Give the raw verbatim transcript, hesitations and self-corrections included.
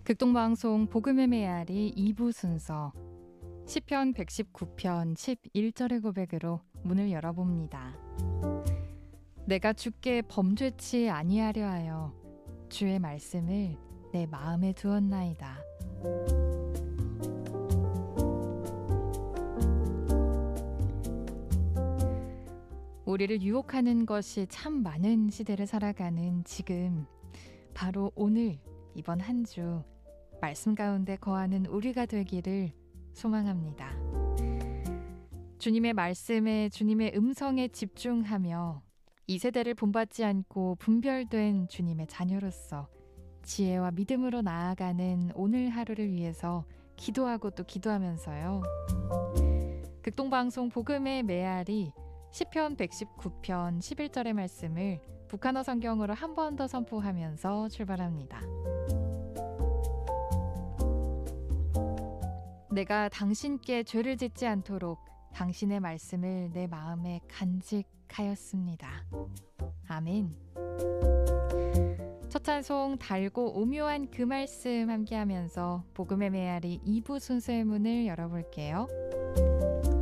극동방송 복음의 메아리 이 부 순서 시편 백십구 편 십일 절의 고백으로 문을 열어봅니다. 내가 주께 범죄치 아니하려 하여 주의 말씀을 내 마음에 두었나이다. 우리를 유혹하는 것이 참 많은 시대를 살아가는 지금, 바로 오늘 이번 한 주 말씀 가운데 거하는 우리가 되기를 소망합니다. 주님의 말씀에, 주님의 음성에 집중하며 이 세대를 본받지 않고 분별된 주님의 자녀로서 지혜와 믿음으로 나아가는 오늘 하루를 위해서 기도하고 또 기도하면서요. 극동방송 복음의 메아리 시편 백십구 편 십일 절의 말씀을 북한어 성경으로 한 번 더 선포하면서 출발합니다. 내가 당신께 죄를 짓지 않도록 당신의 말씀을 내 마음에 간직하였습니다. 아멘. 첫 찬송 달고 오묘한 그 말씀 함께하면서 복음의 메아리 이 부 순서의 문을 열어볼게요.